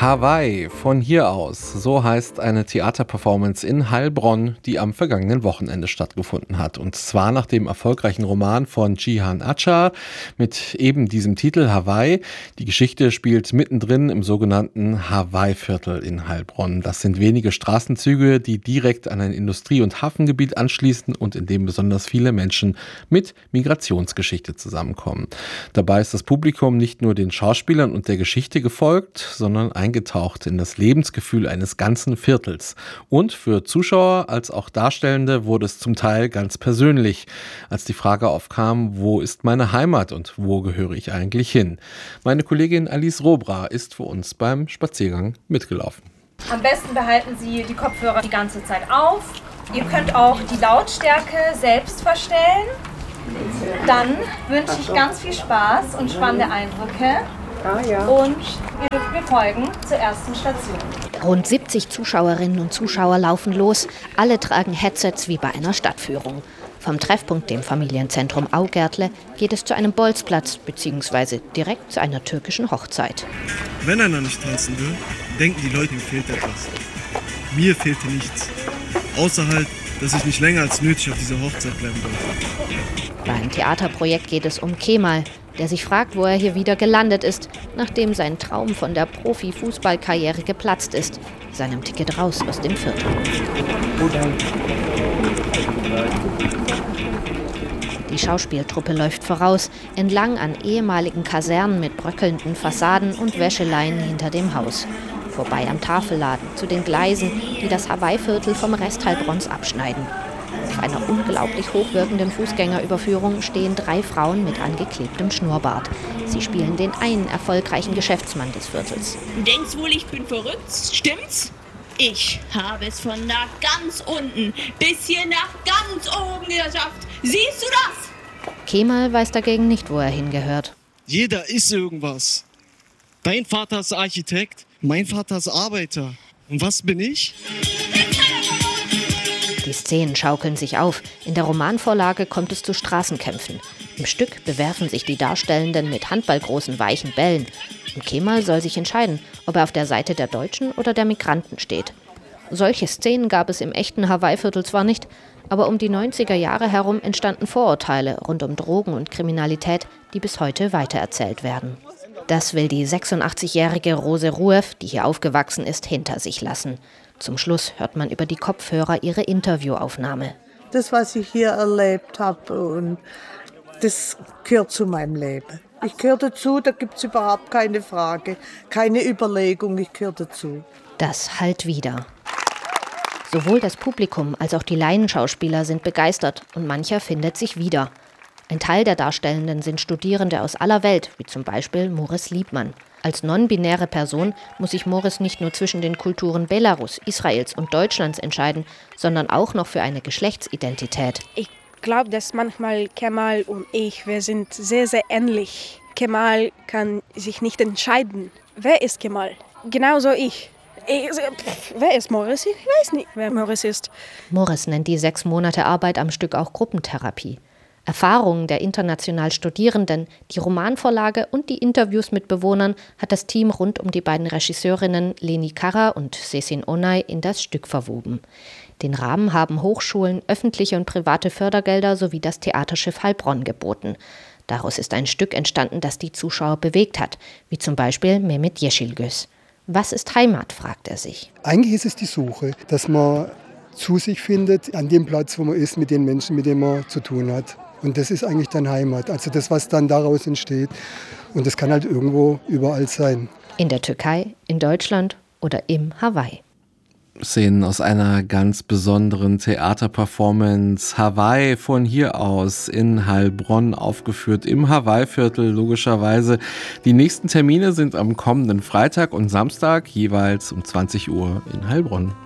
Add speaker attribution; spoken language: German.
Speaker 1: Hawaii, von hier aus. So heißt eine Theaterperformance in Heilbronn, die am vergangenen Wochenende stattgefunden hat. Und zwar nach dem erfolgreichen Roman von Cihan Achcar mit eben diesem Titel Hawaii. Die Geschichte spielt mittendrin im sogenannten Hawaii-Viertel in Heilbronn. Das sind wenige Straßenzüge, die direkt an ein Industrie- und Hafengebiet anschließen und in dem besonders viele Menschen mit Migrationsgeschichte zusammenkommen. Dabei ist das Publikum nicht nur den Schauspielern und der Geschichte gefolgt, sondern eingetaucht in das Lebensgefühl eines ganzen Viertels. Und für Zuschauer als auch Darstellende wurde es zum Teil ganz persönlich, als die Frage aufkam, wo ist meine Heimat und wo gehöre ich eigentlich hin? Meine Kollegin Alice Robra ist für uns beim Spaziergang mitgelaufen.
Speaker 2: Am besten behalten Sie die Kopfhörer die ganze Zeit auf. Ihr könnt auch die Lautstärke selbst verstellen. Dann wünsche ich ganz viel Spaß und spannende Eindrücke. Und ihr dürft mir folgen zur ersten Station.
Speaker 3: Rund 70 Zuschauerinnen und Zuschauer laufen los. Alle tragen Headsets wie bei einer Stadtführung. Vom Treffpunkt, dem Familienzentrum Augärtle, geht es zu einem Bolzplatz bzw. direkt zu einer türkischen Hochzeit.
Speaker 4: Wenn einer nicht tanzen will, denken die Leute, ihm fehlt etwas. Mir fehlte nichts. Außer halt, dass ich nicht länger als nötig auf dieser Hochzeit bleiben wollte.
Speaker 3: Beim Theaterprojekt geht es um Kemal, der sich fragt, wo er hier wieder gelandet ist, nachdem sein Traum von der Profi-Fußballkarriere geplatzt ist, seinem Ticket raus aus dem Viertel. Die Schauspieltruppe läuft voraus, entlang an ehemaligen Kasernen mit bröckelnden Fassaden und Wäscheleien hinter dem Haus. Vorbei am Tafelladen, zu den Gleisen, die das Hawaii-Viertel vom Rest Heilbronns abschneiden. Auf einer unglaublich hochwirkenden Fußgängerüberführung stehen 3 Frauen mit angeklebtem Schnurrbart. Sie spielen den einen erfolgreichen Geschäftsmann des Viertels.
Speaker 5: Du denkst wohl, ich bin verrückt, stimmt's? Ich habe es von da ganz unten bis hier nach ganz oben geschafft. Siehst du das?
Speaker 3: Kemal weiß dagegen nicht, wo er hingehört.
Speaker 4: Jeder ist irgendwas. Dein Vater ist Architekt, mein Vater ist Arbeiter. Und was bin ich?
Speaker 3: Die Szenen schaukeln sich auf. In der Romanvorlage kommt es zu Straßenkämpfen. Im Stück bewerfen sich die Darstellenden mit handballgroßen weichen Bällen. Und Kemal soll sich entscheiden, ob er auf der Seite der Deutschen oder der Migranten steht. Solche Szenen gab es im echten Hawaii-Viertel zwar nicht, aber um die 90er Jahre herum entstanden Vorurteile rund um Drogen und Kriminalität, die bis heute weitererzählt werden. Das will die 86-jährige Rose Ruev, die hier aufgewachsen ist, hinter sich lassen. Zum Schluss hört man über die Kopfhörer ihre Interviewaufnahme.
Speaker 6: Das, was ich hier erlebt habe, und das gehört zu meinem Leben. Ich gehöre dazu, da gibt es überhaupt keine Frage, keine Überlegung, ich gehöre dazu.
Speaker 3: Das hallt wieder. Sowohl das Publikum als auch die Laienschauspieler sind begeistert und mancher findet sich wieder. Ein Teil der Darstellenden sind Studierende aus aller Welt, wie zum Beispiel Moris Liebmann. Als non-binäre Person muss sich Moris nicht nur zwischen den Kulturen Belarus, Israels und Deutschlands entscheiden, sondern auch noch für eine Geschlechtsidentität.
Speaker 7: Ich glaube, dass manchmal Kemal und ich, wir sind sehr, sehr ähnlich. Kemal kann sich nicht entscheiden. Wer ist Kemal? Genauso ich. Wer ist Moris? Ich weiß nicht, wer Moris ist.
Speaker 3: Moris nennt die 6 Monate Arbeit am Stück auch Gruppentherapie. Erfahrungen der international Studierenden, die Romanvorlage und die Interviews mit Bewohnern hat das Team rund um die beiden Regisseurinnen Leni Kara und Sesin Onay in das Stück verwoben. Den Rahmen haben Hochschulen, öffentliche und private Fördergelder sowie das Theaterschiff Heilbronn geboten. Daraus ist ein Stück entstanden, das die Zuschauer bewegt hat, wie zum Beispiel Mehmet Yeşilgöz. Was ist Heimat, fragt er sich.
Speaker 8: Eigentlich ist es die Suche, dass man zu sich findet, an dem Platz, wo man ist, mit den Menschen, mit denen man zu tun hat. Und das ist eigentlich dann Heimat, also das, was dann daraus entsteht. Und das kann halt irgendwo überall sein.
Speaker 3: In der Türkei, in Deutschland oder im Hawaii.
Speaker 1: Szenen aus einer ganz besonderen Theaterperformance Hawaii von hier aus in Heilbronn aufgeführt, im Hawaii-Viertel logischerweise. Die nächsten Termine sind am kommenden Freitag und Samstag jeweils um 20 Uhr in Heilbronn.